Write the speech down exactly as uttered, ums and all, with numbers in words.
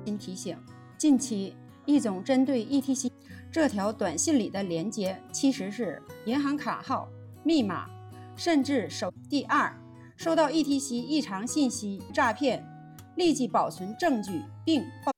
新提醒：近期一种针对 E T C 这条短信里的连接，其实是银行卡号、密码，甚至手。第二，收到 E T C 异常信息诈骗，立即保存证据并报。